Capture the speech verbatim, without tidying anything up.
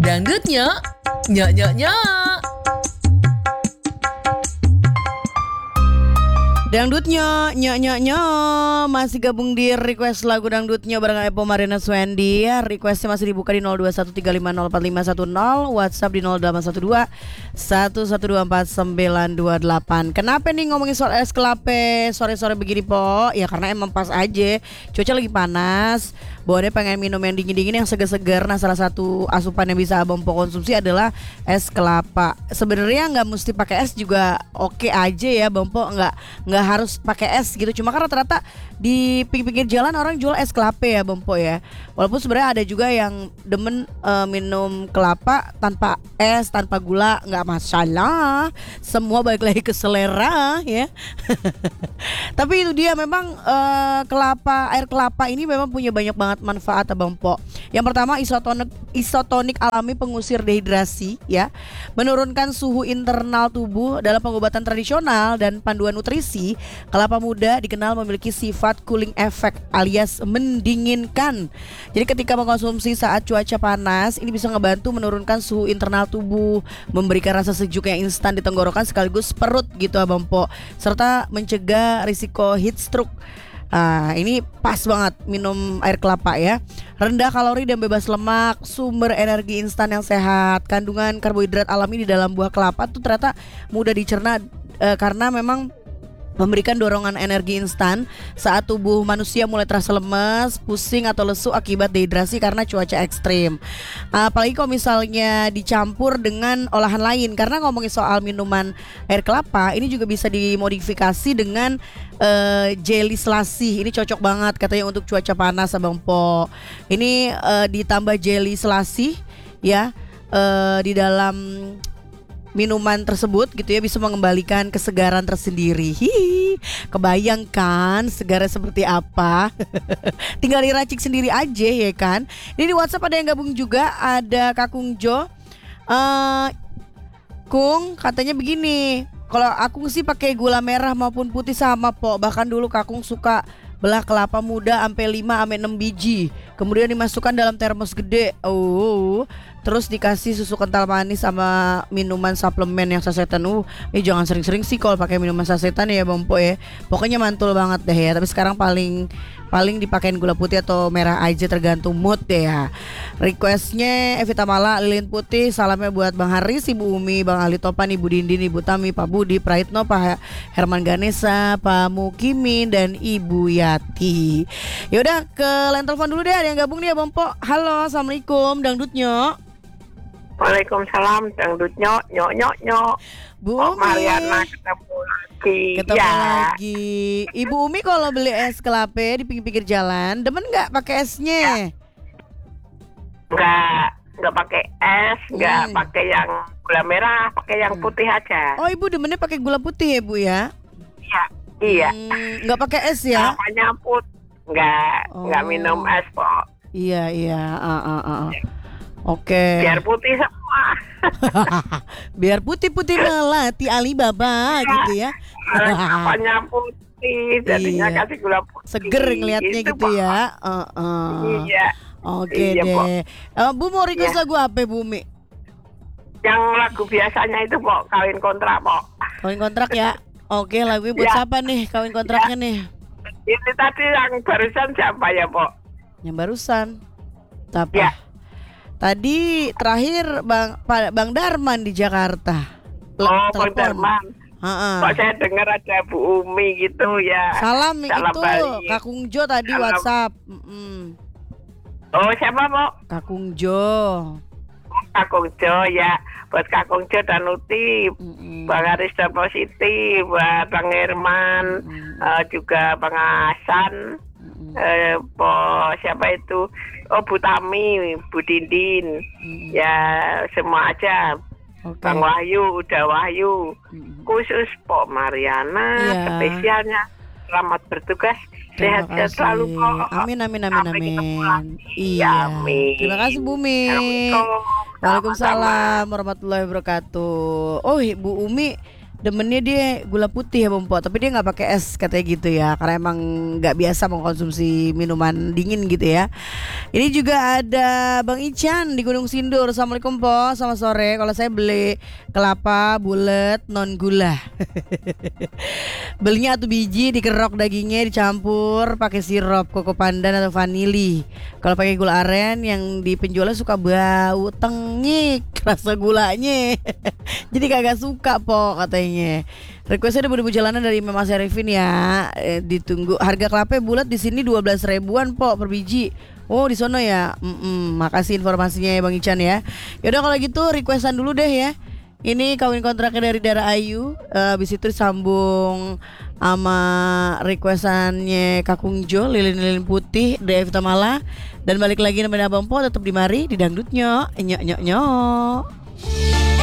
Dangdutnya, nyok nyok nyok. Dangdutnya, nyok nyok nyok. Masih gabung di request lagu dangdutnya bareng Epo Marina Swendi. Requestnya masih dibuka di nol dua satu tiga lima nol empat lima satu nol, WhatsApp di nol delapan satu dua satu satu dua empat sembilan dua delapan. Kenapa nih ngomongin soal es kelapa sore-sore begini, Po? Ya karena emang pas aja. Cuaca lagi panas. Bawaannya pengen minum yang dingin-dingin yang segar-segar. Nah, salah satu asupan yang bisa Abang Po konsumsi adalah es kelapa. Sebenarnya nggak mesti pakai es juga oke aja ya, Bang Po. Nggak nggak harus pakai es gitu. Cuma kan rata-rata di pinggir-pinggir jalan orang jual es kelapa ya, Bang Po ya. Walaupun sebenarnya ada juga yang demen uh, minum kelapa tanpa es, tanpa gula, nggak masalah. Semua balik lagi ke selera ya. Tapi itu dia memang uh, kelapa, air kelapa ini memang punya banyak banget manfaat, Abang Po. Yang pertama, isotonik isotonik alami pengusir dehidrasi ya. Menurunkan suhu internal tubuh. Dalam pengobatan tradisional dan panduan nutrisi, kelapa muda dikenal memiliki sifat cooling effect alias mendinginkan. Jadi ketika mengkonsumsi saat cuaca panas, ini bisa ngebantu menurunkan suhu internal tubuh, memberikan rasa sejuk yang instan di tenggorokan sekaligus perut gitu, Abang Po, serta mencegah risiko heat stroke. Nah, ini pas banget minum air kelapa ya. Rendah kalori dan bebas lemak, sumber energi instan yang sehat. Kandungan karbohidrat alami di dalam buah kelapa tuh ternyata mudah dicerna e, karena memang memberikan dorongan energi instan saat tubuh manusia mulai terasa lemas, pusing atau lesu akibat dehidrasi karena cuaca ekstrim. Apalagi kalau misalnya dicampur dengan olahan lain. Karena ngomongin soal minuman air kelapa, ini juga bisa dimodifikasi dengan uh, jelly selasih. Ini cocok banget katanya untuk cuaca panas, Abang Po. Ini uh, ditambah jelly selasih ya uh, di dalam minuman tersebut gitu ya, bisa mengembalikan kesegaran tersendiri. Hihi, kebayangkan segarnya seperti apa? Tinggal diracik sendiri aja ya kan. Ini di WhatsApp ada yang gabung juga, ada Kakung Jo. uh, Kung katanya begini, kalau Akung sih pakai gula merah maupun putih sama, Po. Bahkan dulu Kakung suka belah kelapa muda sampai lima sampai enam biji. Kemudian dimasukkan dalam termos gede. Oh, terus dikasih susu kental manis sama minuman suplemen yang sasetan. Uh, eh jangan sering-sering sih kalau pakai minuman sasetan ya, Bang Po ya. Pokoknya mantul banget deh ya. Tapi sekarang paling paling dipakein gula putih atau merah aja, tergantung mood deh ya. Requestnya Evita Mala, lilin putih. Salamnya buat Bang Haris, Ibu Umi, Bang Ali Topan, Ibu Dindin, Ibu Tami, Pak Budi, Praitno, Pak Herman Ganesa, Pak Mukimin, dan Ibu Yati. Yaudah ke line telepon dulu deh, ada yang gabung nih ya, Bang Po. Halo, Assalamualaikum, dangdutnya. Waalaikumsalam, dangdut nyok nyok nyok nyok. Bu Oh, Umi, Mariana ketemu lagi. ketemu ya. lagi. Ibu Umi kalau beli es kelapa di pinggir-pinggir jalan, demen nggak pakai esnya? Enggak, enggak pakai es, enggak Hmm. pakai yang gula merah, pakai yang Hmm. putih aja. Oh, Ibu demennya pakai gula putih ya, Bu ya? Iya, iya. Hmm, nggak pakai es ya? Namanya put, enggak, enggak Oh. minum es kok. Iya, iya. Ah, ah, ah, ah. Oke. Biar putih semua. Biar putih-putih melati Alibaba gitu ya. Namanya putih, jadinya Iya. kasih gula putih. Seger ngelihatnya Itu, gitu Pak. ya. Uh, uh. Iya. Oke Iya, Pok. deh. Eh, Bu mau request Iya. lagu apa, Bu Umi? Yang lagu biasanya itu kok kawin kontrak kok. Kawin kontrak ya. Oke, lagunya buat Ya. siapa nih kawin kontraknya nih? Ini tadi yang barusan siapa ya, Pok? Yang barusan. Apa? Ya. Tadi terakhir Bang Pa- Bang Darman di Jakarta. Le- Oh, Bang telepon. Darman. Ha-ha. Kok saya dengar ada Bu Umi gitu ya. Salam, Salam itu balik. Kakung Jo tadi Salam. WhatsApp. Mm-mm. Oh, siapa, Pok? Kakung Jo. Kakung Jo ya. Buat Kakung Jo dan Uti, Mm-mm. Bang Haris dan Positi, buat Bang Herman, Mm-mm. eh, juga Bang Hasan, Mm-mm. eh, po, siapa itu? Oh, Bu Tami, Bu Dindin. Mm-mm. Ya, semua aja. Oke. Bang Wahyu, udah Wahyu. Mm-mm. Khusus Pok Mariana, Iya. spesialnya. Selamat bertugas. Terima Sehat-sehat kasih. selalu, Pok. Amin, amin, amin, Sampai ketemu amin. lagi. Iya. Amin. Terima kasih, Bu Umi. Assalamualaikum. Waalaikumsalam warahmatullahi wabarakatuh. Oh, Ibu Umi demennya dia gula putih ya Bang Po, tapi dia nggak pakai es katanya gitu ya, karena emang nggak biasa mengkonsumsi minuman dingin gitu ya. Ini juga ada Bang Ican di Gunung Sindur. Assalamualaikum Po, selamat sore. Kalau saya beli kelapa bulat non gula. Belinya satu biji, dikerok dagingnya, dicampur pakai sirup koko pandan atau vanili. Kalau pakai gula aren yang di penjualnya suka bau tengik rasa gulanya. Jadi kagak suka Po katanya. Requestnya ada bu jalanan dari Mas Arifin ya. Eh, ditunggu harga kelapa bulat di sini dua belas ribuan Po per biji. Oh di sono ya. Mm-mm, makasih informasinya ya Bang Ican ya. Yaudah kalau gitu requestan dulu deh ya. Ini kawin kontraknya dari Dara Ayu. uh, Habis itu disambung sama requestannya Kakung Jo, lilin-lilin putih dari Evita Mala. Dan balik lagi nemenin Abang Po tetap di mari di dangdutnya. Nyok nyok nyok.